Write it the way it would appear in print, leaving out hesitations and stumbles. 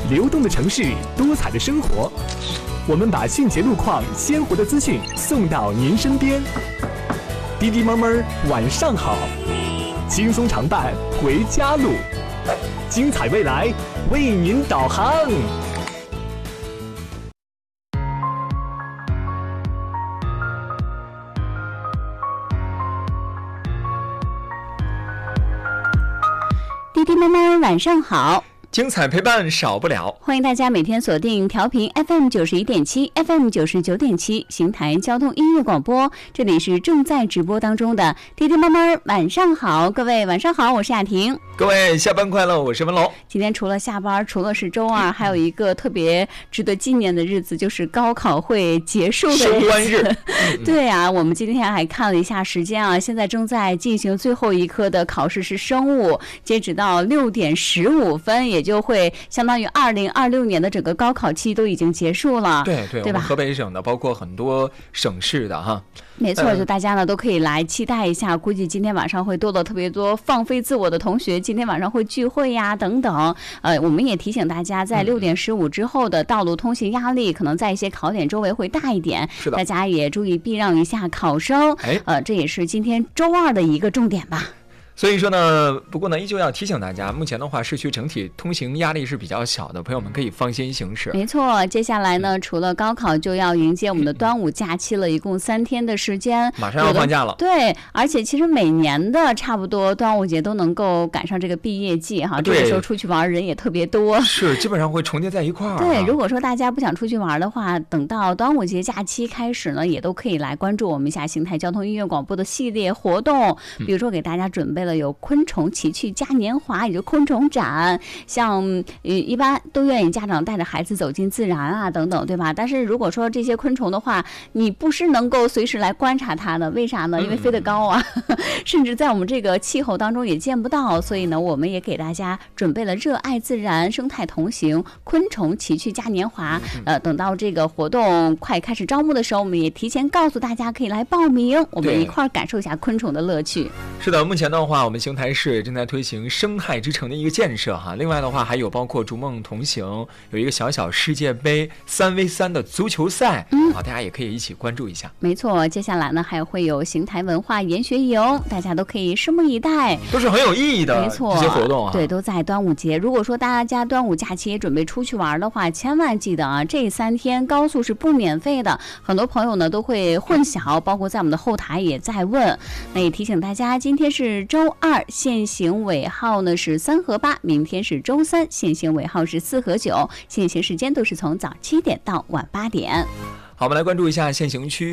流动的城市，多彩的生活。我们把迅捷路况、鲜活的资讯送到您身边。滴滴妈妈晚上好，轻松常伴回家路，精彩未来为您导航。 滴滴妈妈晚上好， 精彩陪伴少不了， 欢迎大家每天锁定调频 FM 91.7 FM 99.7邢台交通音乐广播，这里是正在直播当中的滴滴妈妈晚上好，各位晚上好，我是雅婷。 各位下班快乐，我是文龙。 今天除了下班，除了是周二，还有一个特别值得纪念的日子，就是高考会结束的日子， 收官日。 对啊，我们今天还看了一下时间啊，现在正在进行最后一科的考试是生物，截止到6点15分，也就会相当于2026年的整个高考期都已经结束了。 对吧？ 我们河北省的，包括很多省市的哈。 没错，就大家呢都可以来期待一下，估计今天晚上会多了特别多放飞自我的同学，今天晚上会聚会呀等等。我们也提醒大家，在6点15之后的道路通行压力可能在一些考点周围会大一点， 是的， 大家也注意避让一下考生。这也是今天周二的一个重点吧。 所以说呢，不过呢，依旧要提醒大家，目前的话，市区整体通行压力是比较小的，朋友们可以放心行驶。 没错，接下来呢，除了高考，就要迎接我们的端午假期了，一共3天的时间， 马上要放假了。 对，而且其实每年的差不多端午节都能够赶上这个毕业季哈，这个时候出去玩人也特别多， 是基本上会重叠在一块儿。 对，如果说大家不想出去玩的话，等到端午节假期开始呢，也都可以来关注我们一下邢台交通音乐广播的系列活动，比如说给大家准备了有昆虫奇趣嘉年华，也就昆虫展，像一般都愿意家长带着孩子走进自然啊等等，对吧？但是如果说这些昆虫的话，你不是能够随时来观察它的，为啥呢？因为飞得高啊，甚至在我们这个气候当中也见不到，所以呢，我们也给大家准备了热爱自然、生态同行昆虫奇趣嘉年华。等到这个活动快开始招募的时候，我们也提前告诉大家可以来报名，我们一块儿感受一下昆虫的乐趣。 是的，目前的话，我们邢台市正在推行生态之城的一个建设哈。另外的话，还有包括逐梦同行，有一个小小世界杯3v3的足球赛，大家也可以一起关注一下。 没错，接下来呢还会有邢台文化研学营，大家都可以拭目以待， 都是很有意义的。 没错， 这些活动啊， 对，都在端午节。如果说大家端午假期也准备出去玩的话，千万记得啊，这3天高速是不免费的。很多朋友呢都会混淆，包括在我们的后台也在问。那也提醒大家，今天是周二，限行尾号呢是3和8，明天是周3，限行尾号是4和9，限行时间都是从早7点到晚8点。 好，我们来关注一下限行区。